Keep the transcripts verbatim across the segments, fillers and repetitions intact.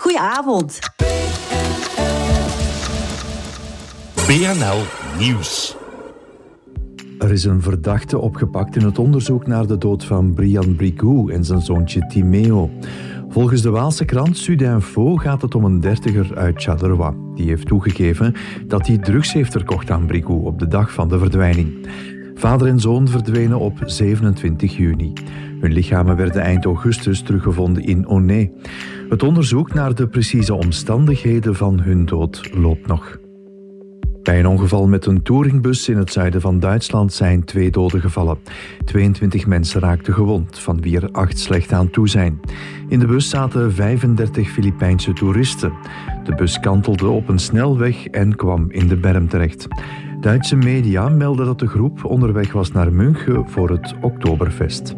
Goedenavond. B N L Nieuws. Er is een verdachte opgepakt in het onderzoek naar de dood van Brian Brigou en zijn zoontje Timeo. Volgens de Waalse krant Sudinfo gaat het om een dertiger uit Charleroi. Die heeft toegegeven dat hij drugs heeft verkocht aan Brigou op de dag van de verdwijning. Vader en zoon verdwenen op zevenentwintig juni. Hun lichamen werden eind augustus teruggevonden in Aunay. Het onderzoek naar de precieze omstandigheden van hun dood loopt nog. Bij een ongeval met een touringbus in het zuiden van Duitsland zijn twee doden gevallen. tweeëntwintig mensen raakten gewond, van wie er acht slecht aan toe zijn. In de bus zaten vijfendertig Filipijnse toeristen. De bus kantelde op een snelweg en kwam in de berm terecht. Duitse media melden dat de groep onderweg was naar München voor het Oktoberfest.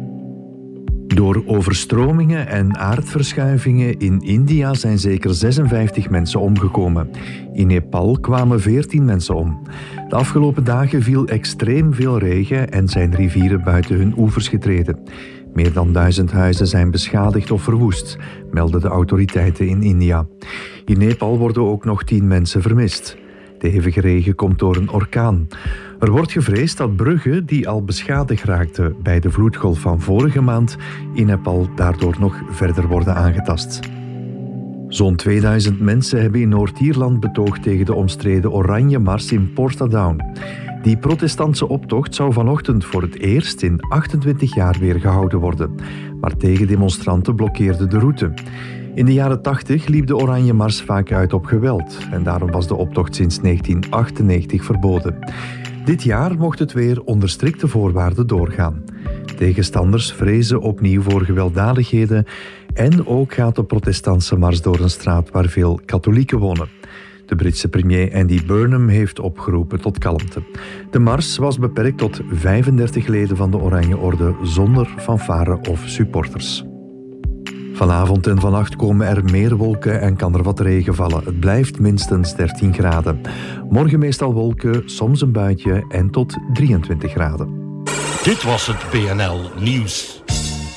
Door overstromingen en aardverschuivingen in India zijn zeker zesenvijftig mensen omgekomen. In Nepal kwamen veertien mensen om. De afgelopen dagen viel extreem veel regen en zijn rivieren buiten hun oevers getreden. Meer dan duizend huizen zijn beschadigd of verwoest, melden de autoriteiten in India. In Nepal worden ook nog tien mensen vermist. De hevige regen komt door een orkaan. Er wordt gevreesd dat bruggen die al beschadigd raakten bij de vloedgolf van vorige maand in Nepal daardoor nog verder worden aangetast. Zo'n tweeduizend mensen hebben in Noord-Ierland betoogd tegen de omstreden Oranje Mars in Portadown. Die protestantse optocht zou vanochtend voor het eerst in achtentwintig jaar weer gehouden worden. Maar tegendemonstranten blokkeerden de route. In de jaren tachtig liep de Oranje Mars vaak uit op geweld en daarom was de optocht sinds negentien achtennegentig verboden. Dit jaar mocht het weer onder strikte voorwaarden doorgaan. Tegenstanders vrezen opnieuw voor gewelddadigheden en ook gaat de protestantse mars door een straat waar veel katholieken wonen. De Britse premier Andy Burnham heeft opgeroepen tot kalmte. De mars was beperkt tot vijfendertig leden van de Oranje Orde zonder fanfare of supporters. Vanavond en vannacht komen er meer wolken en kan er wat regen vallen. Het blijft minstens dertien graden. Morgen meestal wolken, soms een buitje en tot drieëntwintig graden. Dit was het B N L Nieuws.